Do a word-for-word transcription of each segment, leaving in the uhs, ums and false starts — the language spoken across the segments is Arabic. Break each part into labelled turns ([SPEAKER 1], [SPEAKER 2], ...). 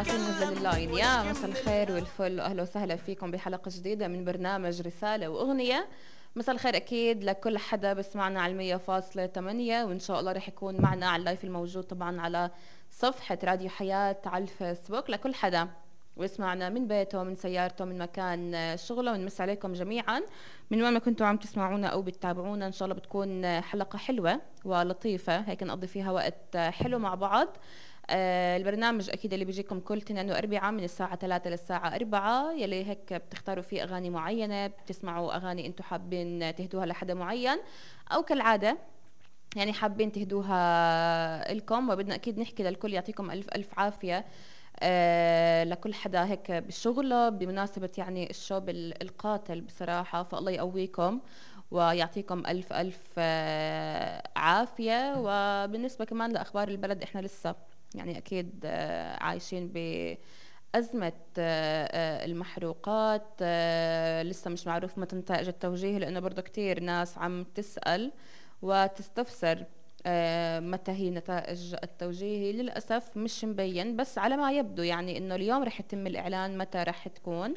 [SPEAKER 1] ناس ننزل اللاين. يا مساء الخير والفل، واهلا وسهلا فيكم بحلقه جديده من برنامج رساله واغنيه. مساء الخير اكيد لكل حدا بسمعنا على المية فاصلة ثمانية، وان شاء الله رح يكون معنا على اللايف الموجود طبعا على صفحه راديو حياه على الفيسبوك. لكل حدا ويسمعنا من بيته، من سيارته، من مكان شغله، ونمس عليكم جميعا من وين ما كنتوا عم تسمعونا او بتتابعونا. ان شاء الله بتكون حلقه حلوه ولطيفه، هيك نقضي فيها وقت حلو مع بعض. آه البرنامج اكيد اللي بيجيكم كل تنين واربعاء من الساعه ثلاثة للساعه أربعة، يلي هيك بتختاروا فيه اغاني معينه، بتسمعوا اغاني انتم حابين تهدوها لحدا معين، او كالعاده يعني حابين تهدوها لكم. وبدنا اكيد نحكي للكل يعطيكم الف الف عافيه. آه لكل حدا هيك بالشغل بمناسبة يعني الشوب القاتل بصراحة، فالله يقويكم ويعطيكم ألف ألف آه عافية. وبالنسبة كمان لأخبار البلد، إحنا لسه يعني أكيد آه عايشين بأزمة آه آه المحروقات. آه لسه مش معروف متى نتائج التوجيه، لأنه برضو كتير ناس عم تسأل وتستفسر آه متى هي نتائج التوجيهي. للأسف مش مبين، بس على ما يبدو يعني إنه اليوم رح يتم الإعلان متى رح تكون،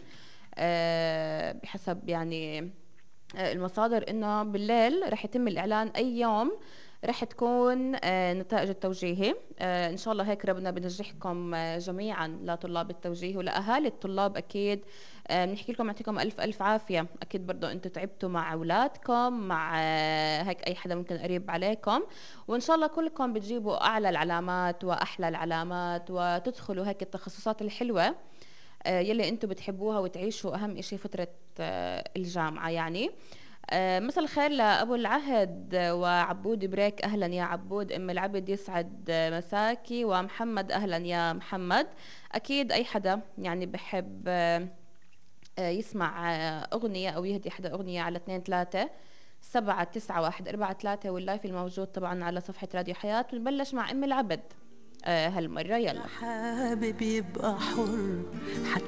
[SPEAKER 1] آه بحسب يعني آه المصادر، إنه بالليل رح يتم الإعلان أي يوم رح تكون آه نتائج التوجيهي. آه إن شاء الله هيك ربنا بنجحكم آه جميعا لطلاب التوجيه ولأهالي الطلاب. أكيد آه بنحكي لكم يعطيكم ألف ألف عافية. أكيد برضو أنتوا تعبتوا مع أولادكم، مع آه هيك أي حدا ممكن قريب عليكم، وإن شاء الله كلكم بتجيبوا أعلى العلامات وأحلى العلامات، وتدخلوا هيك التخصصات الحلوة آه يلي أنتوا بتحبوها، وتعيشوا أهم إشي فترة آه الجامعة يعني. آه مساء الخير لأبو العهد وعبود بريك، أهلا يا عبود. أم العبد يسعد مساكي، ومحمد أهلا يا محمد. أكيد أي حدا يعني بحب آه يسمع آه أغنية أو يهدي حدا أغنية على اثنين ثلاثة سبعة تسعة واحد أربعة ثلاثة، واللايف الموجود طبعا على صفحة راديو حياة. ونبلش مع أم العبد آه هالمرة، يلا.
[SPEAKER 2] حابب يبقى حر